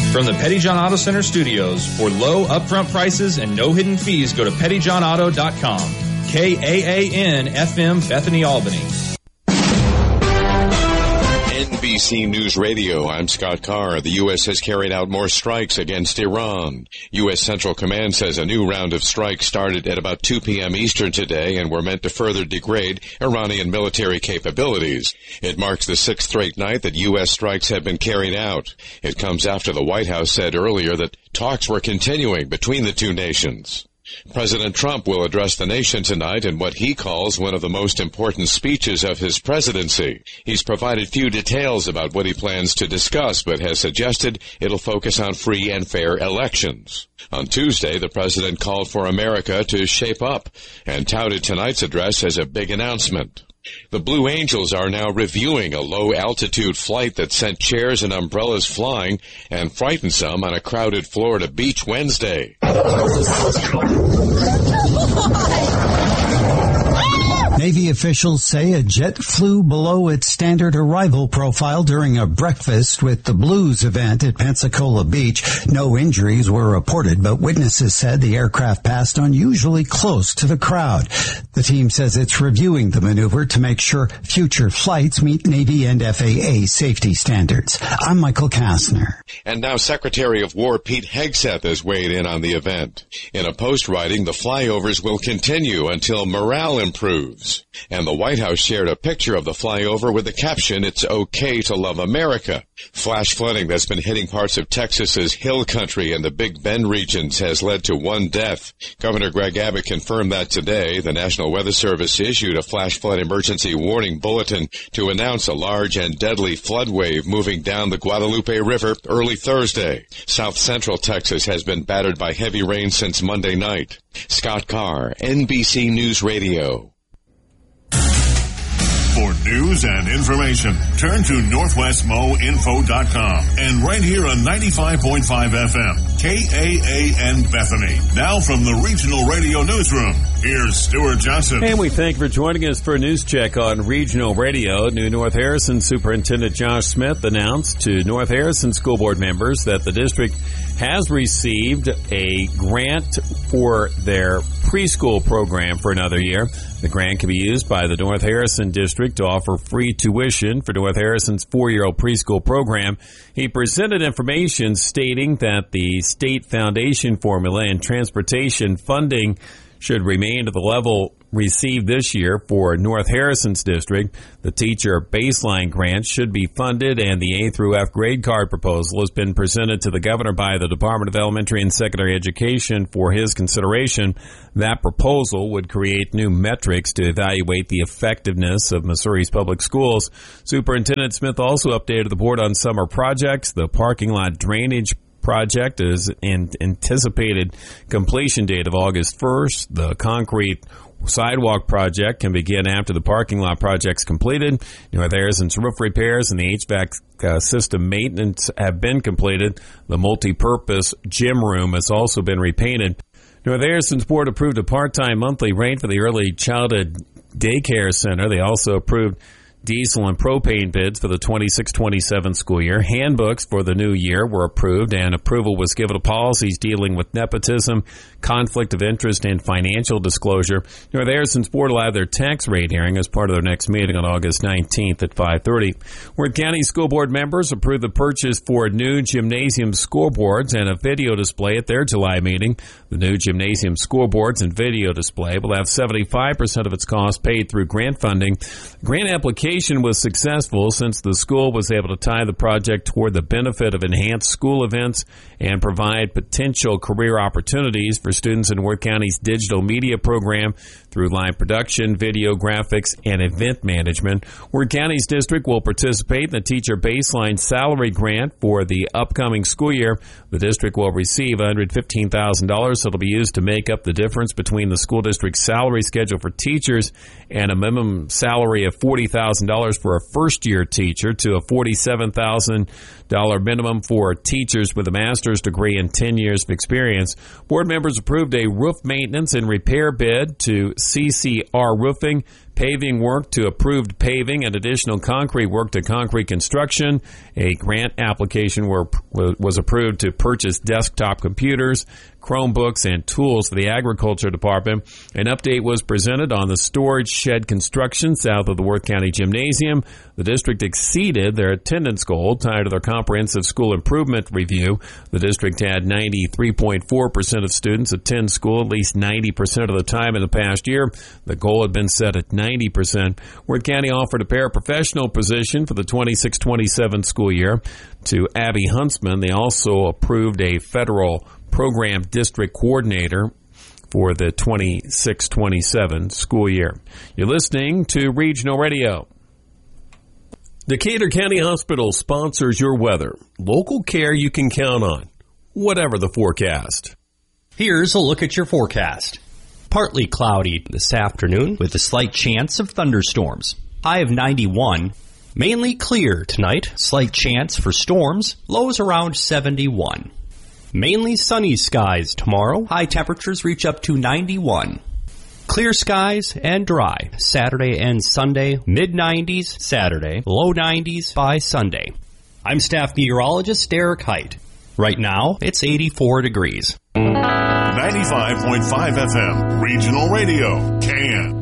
From the Petty John Auto Center studios, for low upfront prices and no hidden fees, go to pettyjohnauto.com. KAAN FM, Bethany, Albany. NBC News Radio, I'm Scott Carr. The U.S. has carried out more strikes against Iran. U.S. Central Command says a new round of strikes started at about 2 p.m. Eastern today and were meant to further degrade Iranian military capabilities. It marks the sixth straight night that U.S. strikes have been carried out. It comes after the White House said earlier that talks were continuing between the two nations. President Trump will address the nation tonight in what he calls one of the most important speeches of his presidency. He's provided few details about what he plans to discuss, but has suggested it'll focus on free and fair elections. On Tuesday, the president called for America to shape up and touted tonight's address as a big announcement. The Blue Angels are now reviewing a low-altitude flight that sent chairs and umbrellas flying and frightened some on a crowded Florida beach Wednesday. Navy officials say a jet flew below its standard arrival profile during a breakfast with the Blues event at Pensacola Beach. No injuries were reported, but witnesses said the aircraft passed unusually close to the crowd. The team says it's reviewing the maneuver to make sure future flights meet Navy and FAA safety standards. I'm Michael Kastner. And now Secretary of War Pete Hegseth has weighed in on the event. In a post writing, the flyovers will continue until morale improves. And the White House shared a picture of the flyover with the caption, "It's okay to love America." Flash flooding that's been hitting parts of Texas's Hill Country and the Big Bend regions has led to one death. Governor Greg Abbott confirmed that today. The National Weather Service issued a flash flood emergency warning bulletin to announce a large and deadly flood wave moving down the Guadalupe River early Thursday. South Central Texas has been battered by heavy rain since Monday night. Scott Carr, NBC News Radio. For news and information, turn to NorthwestMoInfo.com and right here on 95.5 FM, KAAN Bethany. Now from the Regional Radio Newsroom, here's Stuart Johnson. And we thank you for joining us for a news check on Regional Radio. New North Harrison Superintendent Josh Smith announced to North Harrison School Board members that the district has received a grant for their preschool program for another year. The grant can be used by the North Harrison District to offer free tuition for North Harrison's 4-year-old preschool program. He presented information stating that the state foundation formula and transportation funding should remain at the level received this year for North Harrison's district. The teacher baseline grant should be funded, and the A through F grade card proposal has been presented to the governor by the Department of Elementary and Secondary Education for his consideration. That proposal would create new metrics to evaluate the effectiveness of Missouri's public schools. Superintendent Smith also updated the board on summer projects. The parking lot drainage project is an anticipated completion date of August 1st. The concrete sidewalk project can begin after the parking lot project's completed. North Harrison's roof repairs and the HVAC system maintenance have been completed. The multi-purpose gym room has also been repainted. North Harrison's board approved a part-time monthly rate for the early childhood daycare center. They also approved diesel and propane bids for the 26-27 school year. Handbooks for the new year were approved, and approval was given to policies dealing with nepotism, conflict of interest, and financial disclosure. North Harrison's board will have their tax rate hearing as part of their next meeting on August 19th at 5:30. Worth County School Board members approved the purchase for new gymnasium scoreboards and a video display at their July meeting. The new gymnasium scoreboards and video display will have 75% of its cost paid through grant funding. Grant application was successful since the school was able to tie the project toward the benefit of enhanced school events and provide potential career opportunities for students in Worth County's digital media program through live production, video graphics, and event management. Worth County's district will participate in the teacher baseline salary grant for the upcoming school year. The district will receive $115,000 that will be used to make up the difference between the school district's salary schedule for teachers and a minimum salary of $40,000 for a first-year teacher to a $47,000 minimum for teachers with a master's degree and 10 years of experience. Board members approved a roof maintenance and repair bid to CCR Roofing, paving work to approved paving and additional concrete work to concrete construction. A grant application was approved to purchase desktop computers, Chromebooks, and tools for the Agriculture Department. An update was presented on the storage shed construction south of the Worth County Gymnasium. The district exceeded their attendance goal tied to their comprehensive school improvement review. The district had 93.4% of students attend school at least 90% of the time in the past year. The goal had been set at 90%. Worth County offered a paraprofessional position for the 26-27 school year to Abby Huntsman. They also approved a federal program district coordinator for the 26-27 school year. You're listening to Regional Radio. Decatur County Hospital sponsors your weather. Local care you can count on, whatever the forecast. Here's a look at your forecast. Partly cloudy this afternoon with a slight chance of thunderstorms. High of 91. Mainly clear tonight. Slight chance for storms. Lows around 71. Mainly sunny skies tomorrow. High temperatures reach up to 91. Clear skies and dry. Saturday and Sunday, mid-90s Saturday, low 90s by Sunday. I'm staff meteorologist Derek Height. Right now, it's 84 degrees. 95.5 FM, Regional Radio, CAN.